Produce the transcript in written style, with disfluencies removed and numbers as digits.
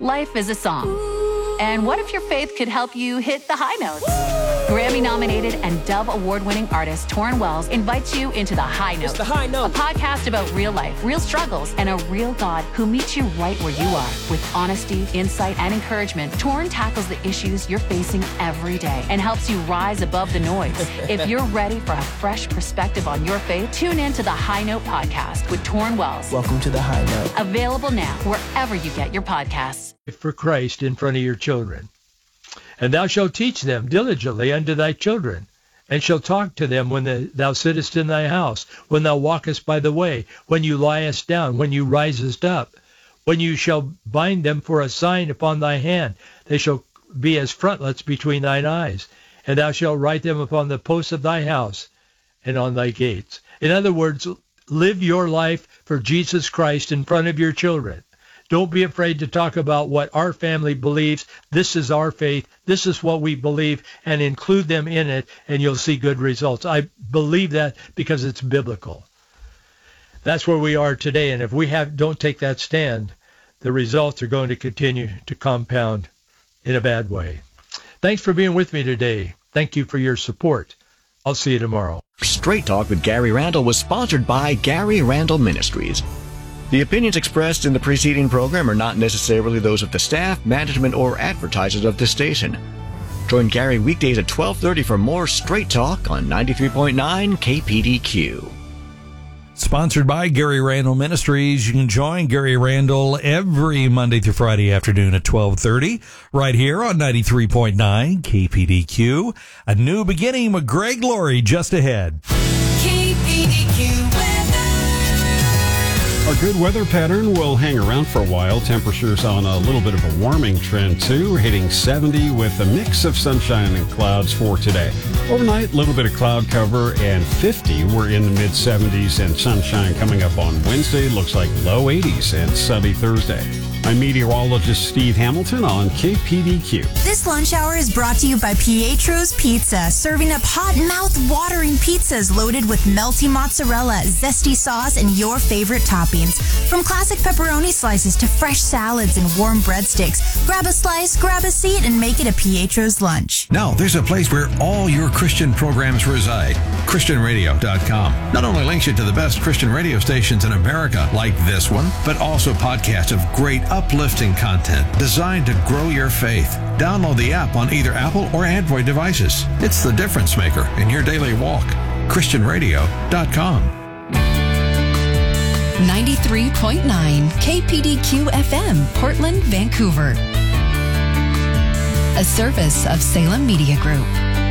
Life is a song. And what if your faith could help you hit the high notes? Grammy-nominated and Dove Award-winning artist Torrin Wells invites you into The High Note. It's The High Note. A podcast about real life, real struggles, and a real God who meets you right where you are. With honesty, insight, and encouragement, Torrin tackles the issues you're facing every day and helps you rise above the noise. If you're ready for a fresh perspective on your faith, tune in to The High Note podcast with Torrin Wells. Welcome to The High Note. Available now wherever you get your podcasts. For Christ in front of your children. And thou shalt teach them diligently unto thy children, and shalt talk to them when thou sittest in thy house, when thou walkest by the way, when you liest down, when you risest up, when you shall bind them for a sign upon thy hand. They shall be as frontlets between thine eyes, and thou shalt write them upon the posts of thy house and on thy gates. In other words, live your life for Jesus Christ in front of your children. Don't be afraid to talk about what our family believes. This is our faith. This is what we believe, and include them in it, and you'll see good results. I believe that because it's biblical. That's where we are today, and if we don't take that stand, the results are going to continue to compound in a bad way. Thanks for being with me today. Thank you for your support. I'll see you tomorrow. Straight Talk with Gary Randall was sponsored by Gary Randall Ministries. The opinions expressed in the preceding program are not necessarily those of the staff, management, or advertisers of this station. Join Gary weekdays at 12:30 for more Straight Talk on 93.9 KPDQ. Sponsored by Gary Randall Ministries. You can join Gary Randall every Monday through Friday afternoon at 12:30 right here on 93.9 KPDQ. A new beginning with Greg Laurie just ahead. KPDQ weather. Our good weather pattern will hang around for a while. Temperatures on a little bit of a warming trend, too. We're hitting 70 with a mix of sunshine and clouds for today. Overnight, a little bit of cloud cover, and 50. We're in the mid-70s and sunshine coming up on Wednesday. Looks like low 80s and sunny Thursday. I'm meteorologist Steve Hamilton on KPDQ. This lunch hour is brought to you by Pietro's Pizza, serving up hot, mouth-watering pizzas loaded with melty mozzarella, zesty sauce, and your favorite toppings. From classic pepperoni slices to fresh salads and warm breadsticks, grab a slice, grab a seat, and make it a Pietro's lunch. Now, there's a place where all your Christian programs reside. ChristianRadio.com not only links you to the best Christian radio stations in America, like this one, but also podcasts of great uplifting content designed to grow your faith. Download the app on either Apple or Android devices. It's the difference maker in your daily walk. ChristianRadio.com. 93.9 KPDQ FM, Portland, Vancouver. A service of Salem Media Group.